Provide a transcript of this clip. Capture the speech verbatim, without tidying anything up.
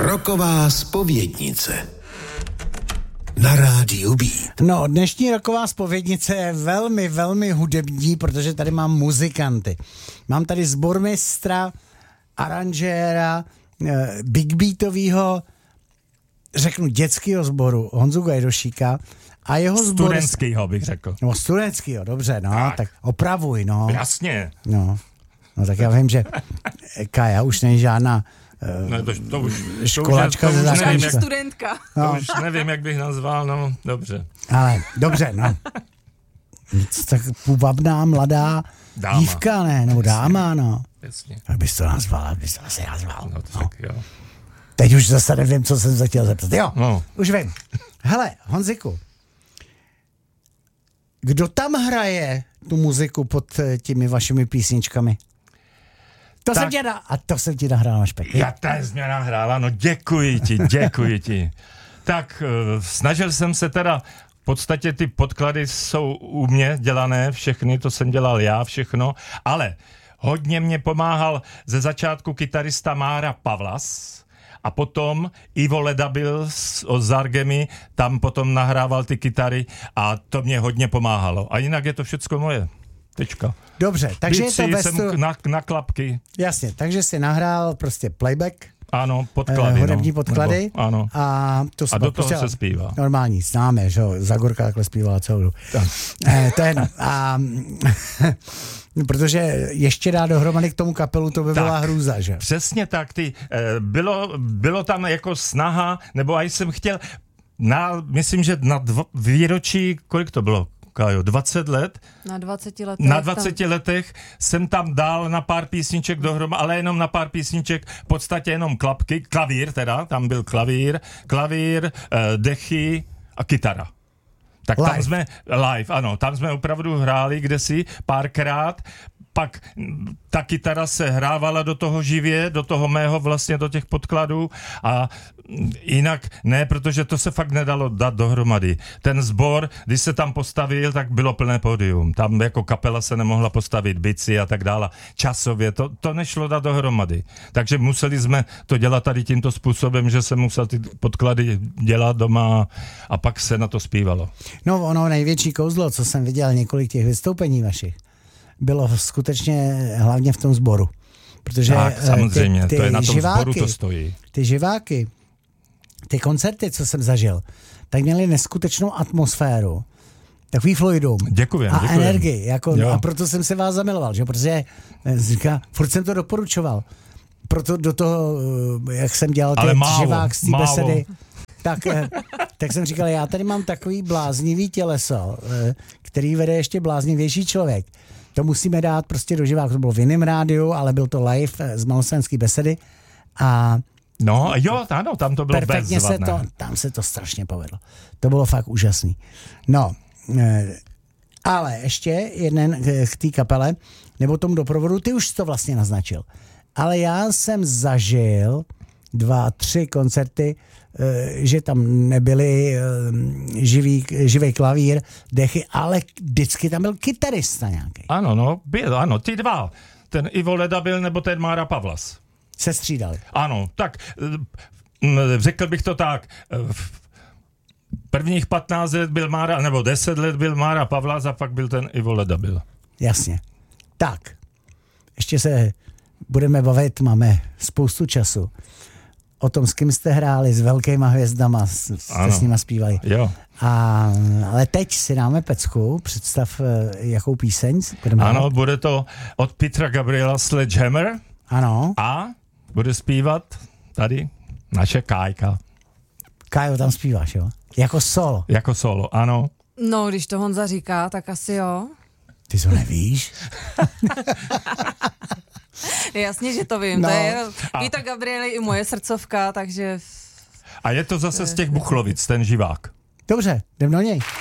Roková zpovědnice na rádiu Beat. No, dnešní roková zpovědnice je velmi, velmi hudební, protože tady mám muzikanty. Mám tady sbormistra, aranžéra, big beatovýho, řeknu dětského sboru Honzu Gajdošíka a jeho sbor... Studentskýho bych řekl. No, studentskýho, dobře, no, tak, tak opravuj, no. Jasně. No, no tak já vím, že Kaja už není žádná No, to, to už, školáčka to už, ze základní školy. Studentka. No. To už nevím, jak bych nazval, no dobře. Ale dobře, no. Tak půvabná, mladá dáma. Dívka, ne, nebo dáma, no. Jasně. Jak bys to nazval, jak bys to asi nazval. No, to tak, jo. Teď už zase nevím, co jsem se chtěl zeptat. Jo, no. Už vím. Hele, Honziku, kdo tam hraje tu muziku pod těmi vašimi písničkami? To tak, jsem tě na, a to jsem ti nahrál na špek. Já teď jsi mě nahrála, no děkuji ti, děkuji ti. Tak uh, snažil jsem se teda, v podstatě ty podklady jsou u mě dělané, všechny, to jsem dělal já, všechno, ale hodně mě pomáhal ze začátku kytarista Mára Pavlas a potom Ivo Ledabil z Zargemi, tam potom nahrával ty kytary a to mě hodně pomáhalo. A jinak je to všecko moje. Tečka. Dobře, takže Bici, je to jsem vestu... na, na klapky. Jasně, takže si nahrál prostě playback. Ano, podklady. Eh, hudební no. podklady. Nebo, ano. A, to a do toho se zpívá. Normální, známe, že jo, Zagorka takhle zpívala celou dobu. Eh, to je jedno. A protože ještě dát dohromady k tomu kapelu, to by tak, byla hrůza, že? Přesně tak, ty, eh, bylo, bylo tam jako snaha, nebo aj jsem chtěl, na, myslím, že na dva, výročí, kolik to bylo? Kájo, dvacet let. Na dvaceti letech. Na dvaceti tam... letech jsem tam dal na pár písniček dohromady, ale jenom na pár písniček, v podstatě jenom klapky, klavír teda, tam byl klavír, klavír, eh, dechy a kytara. Tak live. Tam jsme, live, ano, tam jsme opravdu hráli kdesi párkrát, pak ta kytara se hrávala do toho živě, do toho mého vlastně, do těch podkladů a jinak ne, protože to se fakt nedalo dát dohromady. Ten sbor, když se tam postavil, tak bylo plné pódium. Tam jako kapela se nemohla postavit, bici a tak dále. Časově, to, to nešlo dát dohromady. Takže museli jsme to dělat tady tímto způsobem, že se musel ty podklady dělat doma a pak se na to zpívalo. No ono největší kouzlo, co jsem viděl několik těch vystoupení vašich, bylo skutečně hlavně v tom sboru. Protože tak, samozřejmě, ty, ty to je na tom živáky, sboru to stojí. Ty živáky, ty koncerty, co jsem zažil, tak měly neskutečnou atmosféru. Takový fluidum. Děkujem, a děkujem. energii. Jako, a proto jsem se vás zamiloval, že? Protože říká, furt jsem to doporučoval. Proto do toho, jak jsem dělal ty živák z té besedy, tak, tak jsem říkal, já tady mám takový bláznivý těleso, který vede ještě bláznivější člověk. To musíme dát prostě do živáku. To bylo v jiném rádiu, ale byl to live z Malostranské besedy a no jo, ano, tam to bylo perfektně se to, tam se to strašně povedlo. To bylo fakt úžasný. No, ale ještě jeden k té kapele, nebo tomu doprovodu, ty už to vlastně naznačil. Ale já jsem zažil dva, tři koncerty, že tam nebyly živý, živý klavír, dechy, ale vždycky tam byl kytarista nějaký. Ano, no, byl, ano, ty dva. Ten Ivo Ledabil nebo ten Mára Pavlas. Se střídali. Ano, tak řekl bych to tak, prvních patnáct let byl Mára, nebo deset let byl Mára Pavlas a pak byl ten Ivo Ledabil. Jasně. Tak, ještě se budeme bavit, máme spoustu času. O tom, s kým jste hráli, s velkýma hvězdama, jste ano. s nima zpívali. Jo. A, ale teď si dáme pecku, představ, jakou píseň. Ano, hrát. Bude to od Petra Gabriela Sledgehammer. Ano. A bude zpívat tady naše Kájka. Kájo, tam zpíváš, jo? Jako solo. Jako solo, ano. No, když to Honza říká, tak asi jo. Ty to nevíš? Jasně, že to vím. No. To je Petra Gabriel i moje srdcovka, takže... A je to zase z těch Buchlovic, ten živák. Dobře, jdem do něj.